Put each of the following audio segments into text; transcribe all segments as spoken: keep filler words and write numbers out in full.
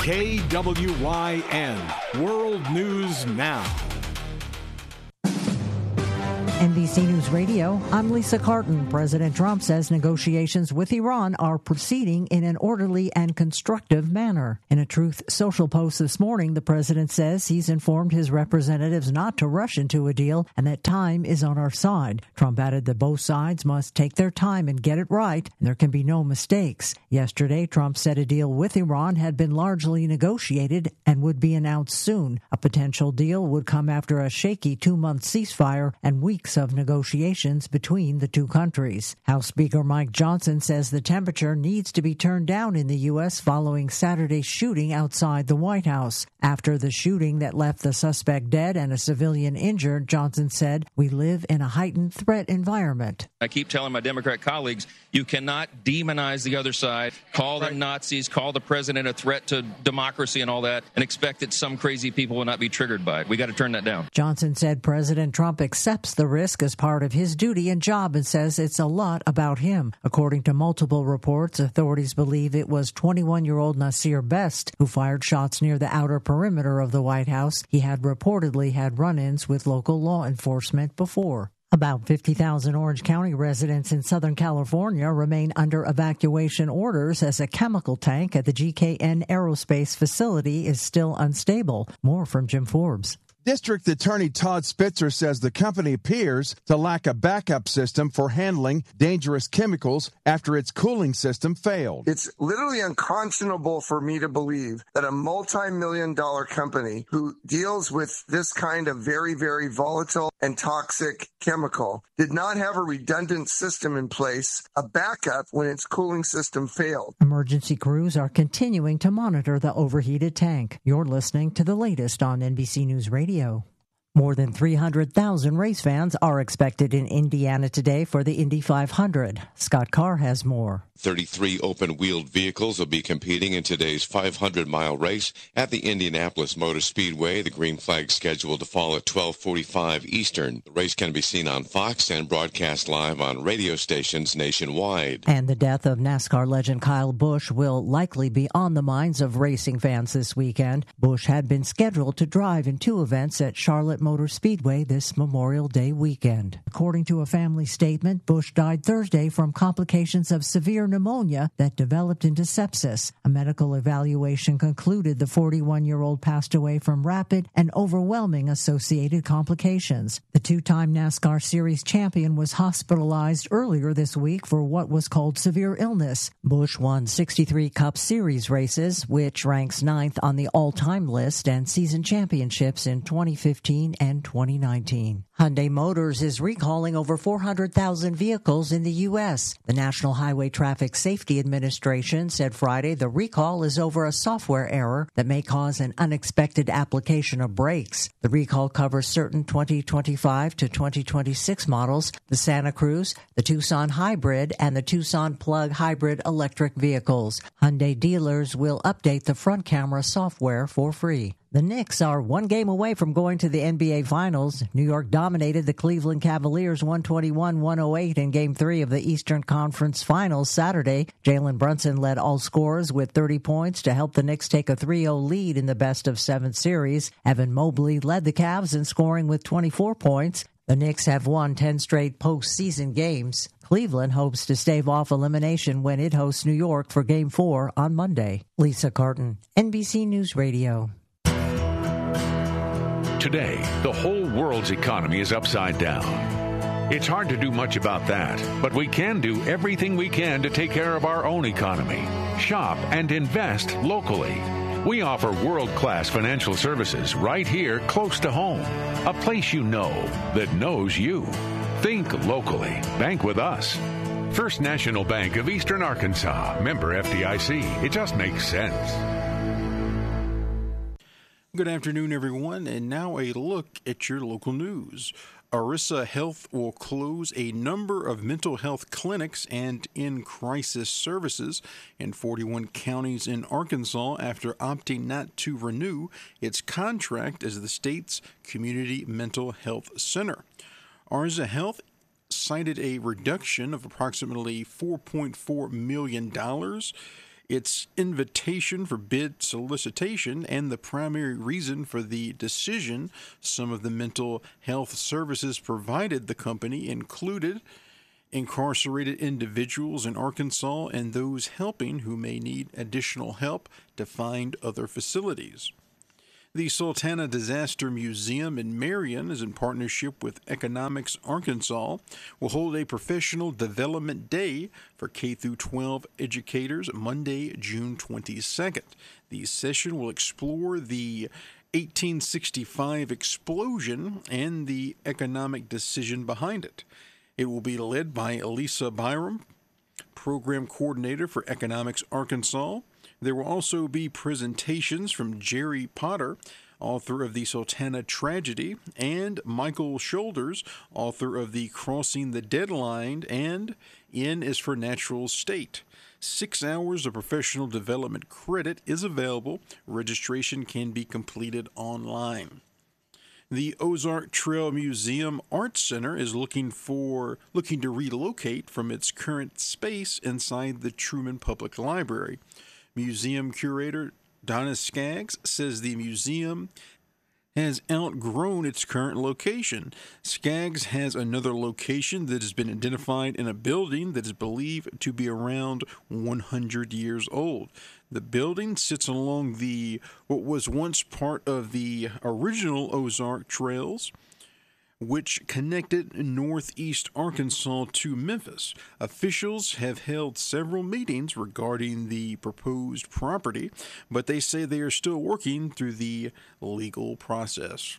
K W Y N World News Now. N B C News Radio, I'm Lisa Carton. President Trump says negotiations with Iran are proceeding in an orderly and constructive manner. In a Truth Social post this morning, the president says he's informed his representatives not to rush into a deal and that time is on our side. Trump added that both sides must take their time and get it right, and there can be no mistakes. Yesterday, Trump said a deal with Iran had been largely negotiated and would be announced soon. A potential deal would come after a shaky two-month ceasefire and weeks of negotiations between the two countries. House Speaker Mike Johnson says the temperature needs to be turned down in the U S following Saturday's shooting outside the White House. After the shooting that left the suspect dead and a civilian injured, Johnson said, "We live in a heightened threat environment." I keep telling my Democrat colleagues, you cannot demonize the other side, call them Nazis, call the president a threat to democracy and all that, and expect that some crazy people will not be triggered by it. We got to turn that down. Johnson said President Trump accepts the risk as part of his duty and job and says it's a lot about him. According to multiple reports, authorities believe it was twenty-one-year-old Nasir Best who fired shots near the outer perimeter of the White House. He had reportedly had run-ins with local law enforcement before. About fifty thousand Orange County residents in Southern California remain under evacuation orders as a chemical tank at the G K N Aerospace facility is still unstable. More from Jim Forbes. District Attorney Todd Spitzer says the company appears to lack a backup system for handling dangerous chemicals after its cooling system failed. It's literally unconscionable for me to believe that a multi-million dollar company who deals with this kind of very, very volatile and toxic chemical did not have a redundant system in place, a backup when its cooling system failed. Emergency crews are continuing to monitor the overheated tank. You're listening to the latest on N B C News Radio. More than three hundred thousand race fans are expected in Indiana today for the Indy five hundred. Scott Carr has more. thirty-three open-wheeled vehicles will be competing in today's five hundred mile race at the Indianapolis Motor Speedway. The green flag scheduled to fall at twelve forty-five Eastern. The race can be seen on Fox and broadcast live on radio stations nationwide. And the death of NASCAR legend Kyle Busch will likely be on the minds of racing fans this weekend. Busch had been scheduled to drive in two events at Charlotte Motor Speedway this Memorial Day weekend. According to a family statement, Busch died Thursday from complications of severe pneumonia that developed into sepsis. A medical evaluation concluded the forty-one-year-old passed away from rapid and overwhelming associated complications. The two-time NASCAR Series champion was hospitalized earlier this week for what was called severe illness. Busch won sixty-three Cup Series races, which ranks ninth on the all-time list, and season championships in twenty fifteen and twenty nineteen. Hyundai Motors is recalling over four hundred thousand vehicles in the U S. The National Highway Traffic Safety Administration said Friday the recall is over a software error that may cause an unexpected application of brakes. The recall covers certain twenty twenty-five to twenty twenty-six models, the Santa Cruz, the Tucson Hybrid, and the Tucson Plug Hybrid electric vehicles. Hyundai dealers will update the front camera software for free. The Knicks are one game away from going to the N B A Finals. New York dominated the Cleveland Cavaliers one twenty-one to one oh eight in Game three of the Eastern Conference Finals Saturday. Jalen Brunson led all scorers with thirty points to help the Knicks take a three oh lead in the best-of-seven series. Evan Mobley led the Cavs in scoring with twenty-four points. The Knicks have won ten straight postseason games. Cleveland hopes to stave off elimination when it hosts New York for Game four on Monday. Lisa Carton, N B C News Radio. Today, the whole world's economy is upside down. It's hard to do much about that, but we can do everything we can to take care of our own economy. Shop and invest locally. We offer world-class financial services right here close to home. A place you know that knows you. Think locally. Bank with us. First National Bank of Eastern Arkansas. Member F D I C. It just makes sense. Good afternoon, everyone, and now a look at your local news. Arissa Health will close a number of mental health clinics and in-crisis services in forty-one counties in Arkansas after opting not to renew its contract as the state's community mental health center. Arissa Health cited a reduction of approximately four point four million dollars its invitation for bid solicitation, and the primary reason for the decision. Some of the mental health services provided the company included incarcerated individuals in Arkansas and those helping who may need additional help to find other facilities. The Sultana Disaster Museum in Marion is in partnership with Economics Arkansas, will hold a professional development day for K through twelve educators Monday, June twenty-second. The session will explore the eighteen sixty-five explosion and the economic decision behind it. It will be led by Elisa Byram, Program Coordinator for Economics Arkansas. There will also be presentations from Jerry Potter, author of the Sultana Tragedy, and Michael Shoulders, author of the Crossing the Deadline, and N is for Natural State. Six hours of professional development credit is available. Registration can be completed online. The Ozark Trail Museum Art Center is looking for looking to relocate from its current space inside the Truman Public Library. Museum curator Donna Skaggs says the museum has outgrown its current location. Skaggs has another location that has been identified in a building that is believed to be around one hundred years old. The building sits along the what was once part of the original Ozark Trails, which connected northeast Arkansas to Memphis. Officials have held several meetings regarding the proposed property, but they say they are still working through the legal process.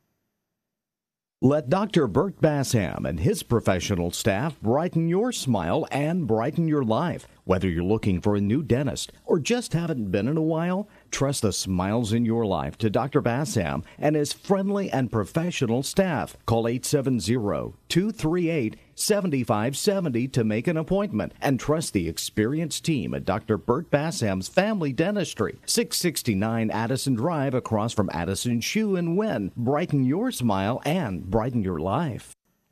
Let Doctor Bert Bassam and his professional staff brighten your smile and brighten your life. Whether you're looking for a new dentist or just haven't been in a while, trust the smiles in your life to Doctor Bassam and his friendly and professional staff. Call eight seven zero, two three eight, seven five seven zero to make an appointment and trust the experienced team at Doctor Bert Bassam's Family Dentistry, six sixty-nine Addison Drive across from Addison Shoe in Wynn. Brighten your smile and brighten your life.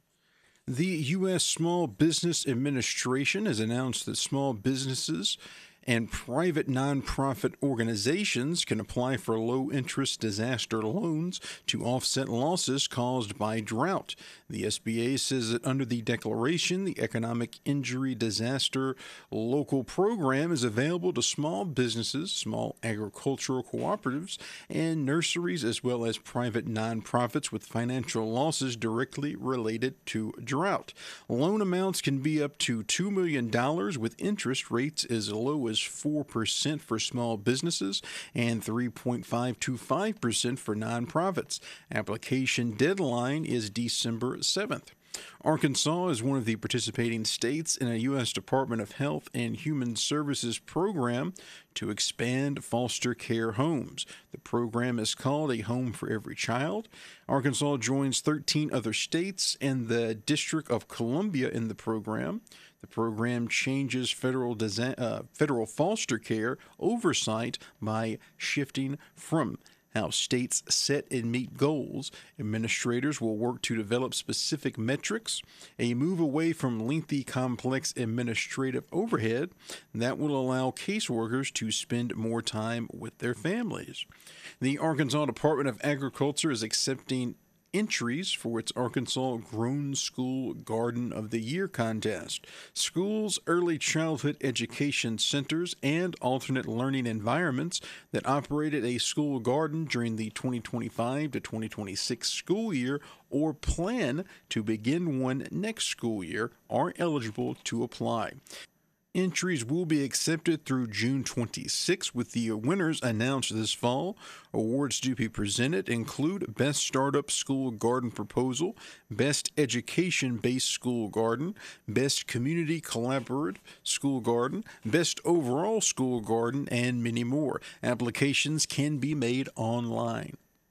The U S Small Business Administration has announced that small businesses and private nonprofit organizations can apply for low-interest disaster loans to offset losses caused by drought. The S B A says that under the declaration, the Economic Injury Disaster Local Program is available to small businesses, small agricultural cooperatives, and nurseries, as well as private nonprofits with financial losses directly related to drought. Loan amounts can be up to two million dollars with interest rates as low as four percent for small businesses and three point five two five percent for nonprofits. Application deadline is December seventh. Arkansas is one of the participating states in a U S Department of Health and Human Services program to expand foster care homes. The program is called A Home for Every Child. Arkansas joins thirteen other states and the District of Columbia in the program. The program changes federal disa- uh, federal foster care oversight by shifting from how states set and meet goals. Administrators will work to develop specific metrics, a move away from lengthy, complex administrative overhead that will allow caseworkers to spend more time with their families. The Arkansas Department of Agriculture is accepting entries for its Arkansas Grown School Garden of the Year contest. Schools, early childhood education centers, and alternate learning environments that operated a school garden during the twenty twenty-five to twenty twenty-six school year or plan to begin one next school year are eligible to apply. Entries will be accepted through June twenty-sixth, with the winners announced this fall. Awards to be presented include Best Startup School Garden Proposal, Best Education-Based School Garden, Best Community Collaborative School Garden, Best Overall School Garden, and many more. Applications can be made online.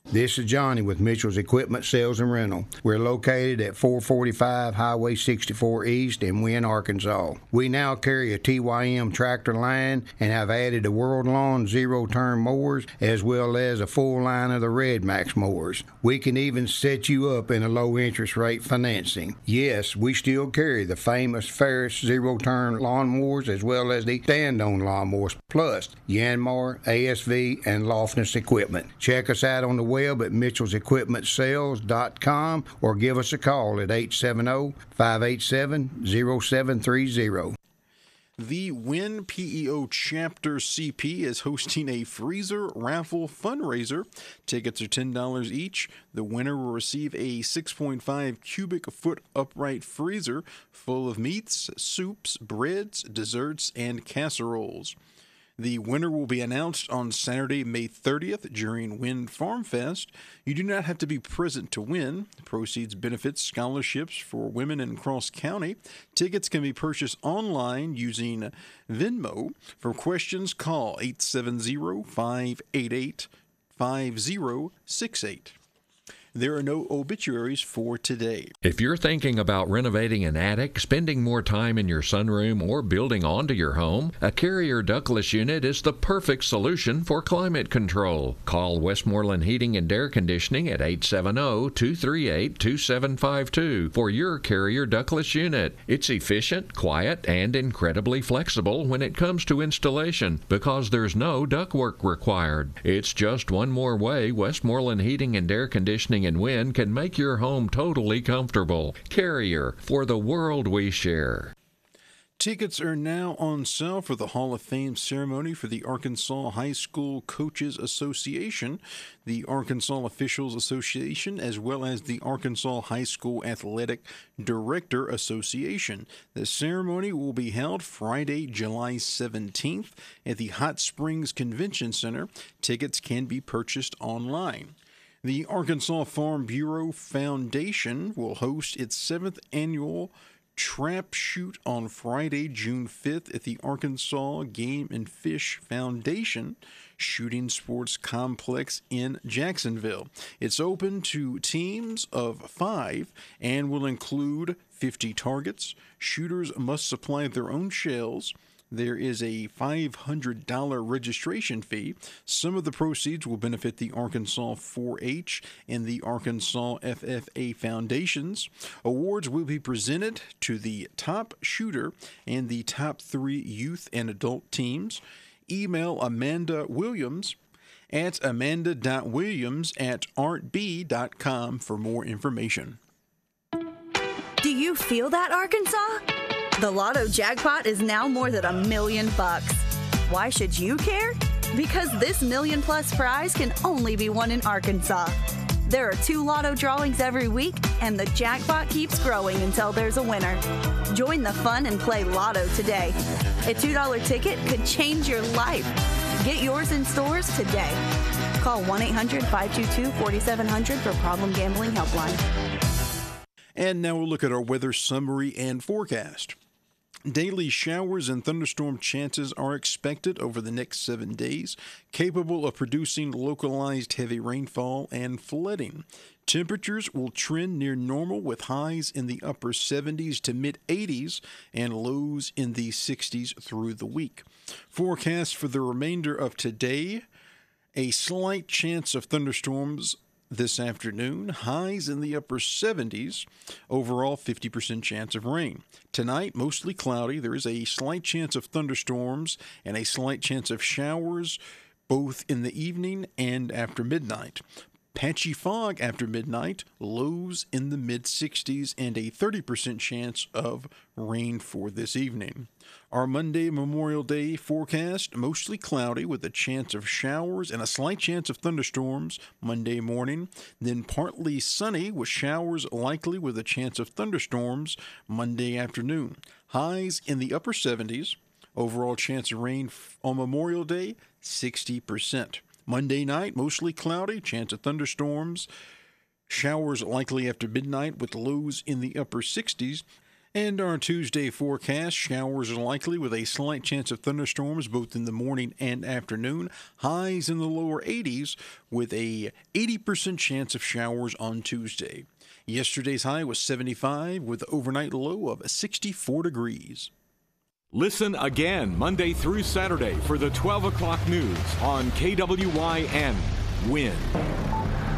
This is Johnny with Mitchell's Equipment Sales and Rental. We're located at four forty-five Highway sixty-four East in Wynne, Arkansas. We now carry a T Y M tractor line and have added a World Lawn zero-turn mowers as well as a full line of the Red Max mowers. We can even set you up in a low-interest rate financing. Yes, we still carry the famous Ferris zero-turn lawn mowers as well as the stand-on lawn mowers, plus Yanmar, A S V, and Lofness equipment. Check us out on the web at mitchells equipment sales dot com or give us a call at eight seven zero, five eight seven, zero seven three zero. The Wynne P E O Chapter C P is hosting a freezer raffle fundraiser. Tickets are ten dollars each. The winner will receive a six point five cubic foot upright freezer full of meats, soups, breads, desserts, and casseroles. The winner will be announced on Saturday, May thirtieth during Wynne Farm Fest. You do not have to be present to win. The proceeds benefit scholarships for women in Cross County. Tickets can be purchased online using Venmo. For questions, call eight seven zero, five eight eight, five zero six eight. There are no obituaries for today. If you're thinking about renovating an attic, spending more time in your sunroom, or building onto your home, a Carrier ductless unit is the perfect solution for climate control. Call Westmoreland Heating and Air Conditioning at eight seven zero, two three eight, two seven five two for your Carrier ductless unit. It's efficient, quiet, and incredibly flexible when it comes to installation because there's no ductwork required. It's just one more way Westmoreland Heating and Air Conditioning and Wynne can make your home totally comfortable. Carrier, for the world we share. Tickets are now on sale for the Hall of Fame ceremony for the Arkansas High School Coaches Association, the Arkansas Officials Association, as well as the Arkansas High School Athletic Director Association. The ceremony will be held Friday, July seventeenth at the Hot Springs Convention Center. Tickets can be purchased online. The Arkansas Farm Bureau Foundation will host its seventh annual Trap Shoot on Friday, June fifth at the Arkansas Game and Fish Foundation Shooting Sports Complex in Jacksonville. It's open to teams of five and will include fifty targets. Shooters must supply their own shells. There is a five hundred dollars registration fee. Some of the proceeds will benefit the Arkansas four H and the Arkansas F F A Foundations. Awards will be presented to the top shooter and the top three youth and adult teams. Email Amanda Williams at amanda dot williams at art b dot com for more information. Do you feel that, Arkansas? The Lotto jackpot is now more than a million bucks. Why should you care? Because this million plus prize can only be won in Arkansas. There are two Lotto drawings every week, and the jackpot keeps growing until there's a winner. Join the fun and play Lotto today. A two dollar ticket could change your life. Get yours in stores today. Call one eight hundred, five two two, four seven zero zero for Problem Gambling Helpline. And now we'll look at our weather summary and forecast. Daily showers and thunderstorm chances are expected over the next seven days, capable of producing localized heavy rainfall and flooding. Temperatures will trend near normal with highs in the upper seventies to mid eighties and lows in the sixties through the week. Forecast for the remainder of today, a slight chance of thunderstorms this afternoon, highs in the upper seventies, overall fifty percent chance of rain. Tonight, mostly cloudy. There is a slight chance of thunderstorms and a slight chance of showers both in the evening and after midnight. Patchy fog after midnight, lows in the mid-sixties, and a thirty percent chance of rain for this evening. Our Monday Memorial Day forecast, mostly cloudy with a chance of showers and a slight chance of thunderstorms Monday morning. Then partly sunny with showers likely with a chance of thunderstorms Monday afternoon. Highs in the upper seventies. Overall chance of rain on Memorial Day, sixty percent. Monday night, mostly cloudy, chance of thunderstorms. Showers likely after midnight with lows in the upper sixties. And our Tuesday forecast, showers are likely with a slight chance of thunderstorms both in the morning and afternoon. Highs in the lower eighties with a eighty percent chance of showers on Tuesday. Yesterday's high was seventy-five with an overnight low of sixty-four degrees. Listen again Monday through Saturday for the twelve o'clock news on K W Y N. Win.